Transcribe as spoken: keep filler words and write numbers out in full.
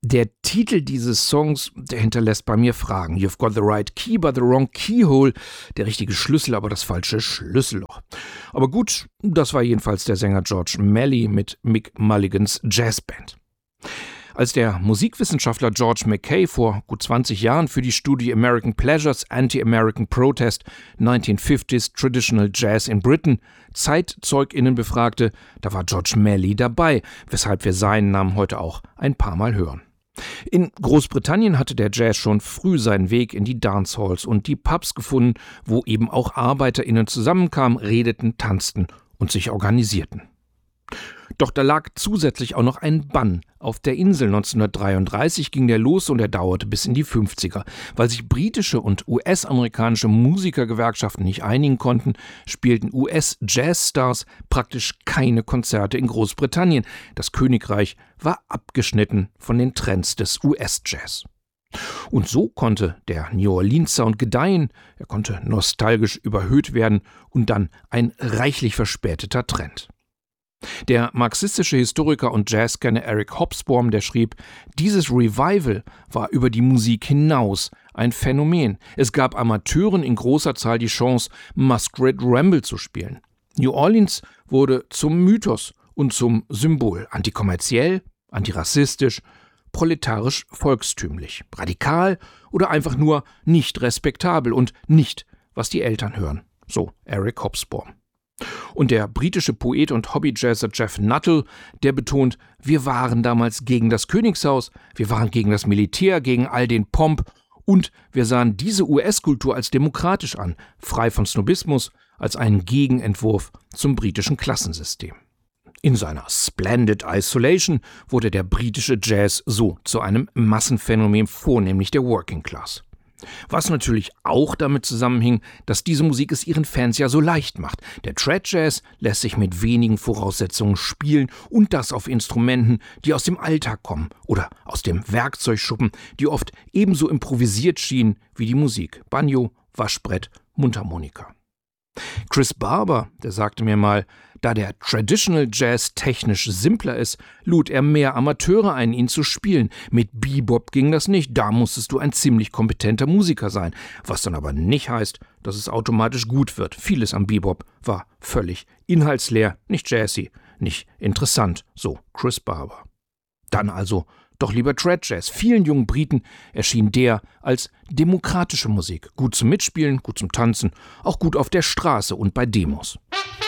Der Titel dieses Songs, der hinterlässt bei mir Fragen. You've got the right key, but the wrong keyhole. Der richtige Schlüssel, aber das falsche Schlüsselloch. Aber gut, das war jedenfalls der Sänger George Melly mit Mick Mulligans Jazzband. Als der Musikwissenschaftler George Mackay vor gut zwanzig Jahren für die Studie American Pleasures, Anti-American Protest, nineteen fifties Traditional Jazz in Britain ZeitzeugInnen befragte, da war George Melly dabei, weshalb wir seinen Namen heute auch ein paar Mal hören. In Großbritannien hatte der Jazz schon früh seinen Weg in die Dancehalls und die Pubs gefunden, wo eben auch ArbeiterInnen zusammenkamen, redeten, tanzten und sich organisierten. Doch da lag zusätzlich auch noch ein Bann auf der Insel. neunzehnhundertdreiunddreißig ging der los und er dauerte bis in die fünfziger. Weil sich britische und U S-amerikanische Musikergewerkschaften nicht einigen konnten, spielten U S-Jazzstars praktisch keine Konzerte in Großbritannien. Das Königreich war abgeschnitten von den Trends des U S-Jazz. Und so konnte der New Orleans-Sound gedeihen, er konnte nostalgisch überhöht werden und dann ein reichlich verspäteter Trend. Der marxistische Historiker und Jazzkenner Eric Hobsbawm, der schrieb, dieses Revival war über die Musik hinaus ein Phänomen. Es gab Amateuren in großer Zahl die Chance, Masquerade Ramble zu spielen. New Orleans wurde zum Mythos und zum Symbol. Antikommerziell, antirassistisch, proletarisch volkstümlich, radikal oder einfach nur nicht respektabel und nicht, was die Eltern hören. So Eric Hobsbawm. Und der britische Poet und Hobbyjazzer Jeff Nuttall, der betont, wir waren damals gegen das Königshaus, wir waren gegen das Militär, gegen all den Pomp und wir sahen diese U S-Kultur als demokratisch an, frei von Snobismus, als einen Gegenentwurf zum britischen Klassensystem. In seiner Splendid Isolation wurde der britische Jazz so zu einem Massenphänomen, vornehmlich der Working Class. Was natürlich auch damit zusammenhing, dass diese Musik es ihren Fans ja so leicht macht. Der Trad-Jazz lässt sich mit wenigen Voraussetzungen spielen und das auf Instrumenten, die aus dem Alltag kommen oder aus dem Werkzeugschuppen, die oft ebenso improvisiert schienen wie die Musik. Banjo, Waschbrett, Mundharmonika. Chris Barber, der sagte mir mal, da der Traditional Jazz technisch simpler ist, lud er mehr Amateure ein, ihn zu spielen. Mit Bebop ging das nicht, da musstest du ein ziemlich kompetenter Musiker sein. Was dann aber nicht heißt, dass es automatisch gut wird. Vieles am Bebop war völlig inhaltsleer, nicht jazzy, nicht interessant, so Chris Barber. Dann also doch lieber Trad-Jazz. Vielen jungen Briten erschien der als demokratische Musik. Gut zum Mitspielen, gut zum Tanzen, auch gut auf der Straße und bei Demos.